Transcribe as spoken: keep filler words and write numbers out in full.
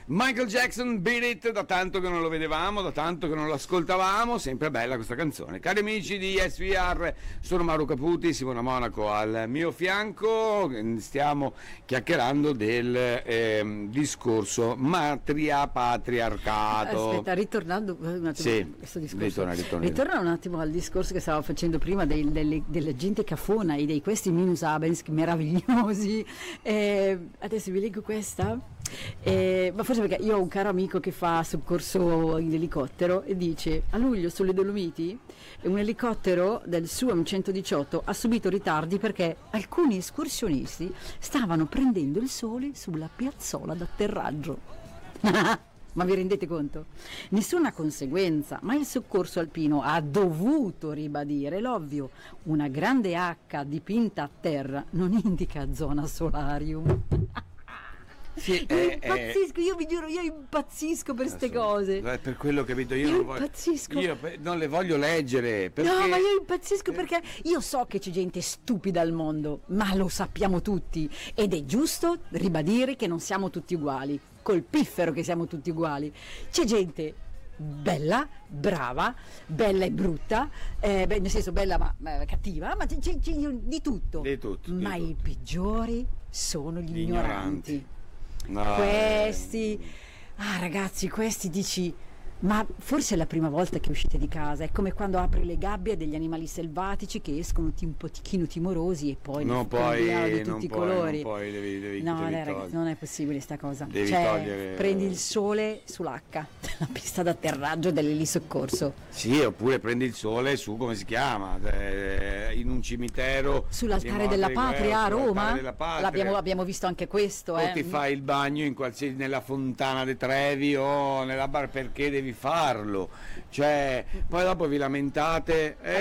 Michael Jackson, Beat It, da tanto che non lo vedevamo, da tanto che non lo ascoltavamo, sempre bella questa canzone. Cari amici di S V R, sono Mauro Caputi, Simona Monaco al mio fianco, stiamo chiacchierando del eh, discorso matria-patriarcato. Aspetta, ritornando un attimo sì, a questo discorso, ritorna, ritorna. ritorna un attimo al discorso che stavo facendo prima dei, delle, della gente cafona e di questi minus abens meravigliosi. Eh, adesso vi leggo questa. Eh, ma forse perché io ho un caro amico che fa soccorso in elicottero e dice: a luglio sulle Dolomiti un elicottero del SUAM centodiciotto ha subito ritardi perché alcuni escursionisti stavano prendendo il sole sulla piazzola d'atterraggio. Ma vi rendete conto? Nessuna conseguenza, ma il soccorso alpino ha dovuto ribadire l'ovvio: una grande H dipinta a terra non indica zona solarium. Sì, io eh, impazzisco, eh, io vi giuro, io impazzisco per queste cose. Per quello che vedo io, io non voglio, impazzisco. Io non le voglio leggere. Perché... No, ma io impazzisco perché io so che c'è gente stupida al mondo, ma lo sappiamo tutti ed è giusto ribadire che non siamo tutti uguali. Col piffero che siamo tutti uguali. C'è gente bella, brava, bella e brutta, eh, beh, nel senso bella ma, ma cattiva, ma c'è, c'è, c'è di tutto. Di tutto ma di i tutto. peggiori sono gli, gli ignoranti. ignoranti. No, questi, eh... ah ragazzi, questi dici, ma forse è la prima volta che uscite di casa, è come quando apri le gabbie degli animali selvatici che escono un pochino timorosi e poi no, ne poi, di tutti non i puoi, colori. Non puoi, devi, devi, no, devi dai, ragazzi, non è possibile sta cosa. Devi cioè, togliere... prendi il sole sull'H, la pista d'atterraggio dell'elisoccorso. Sì, oppure prendi il sole su, come si chiama, eh, in un cimitero sull'altare della patria a Roma. Della patria. L'abbiamo abbiamo visto anche questo. O eh. ti fai il bagno in qualsiasi, nella fontana di Trevi o nella bar, perché devi farlo? Cioè, poi dopo vi lamentate. Eh,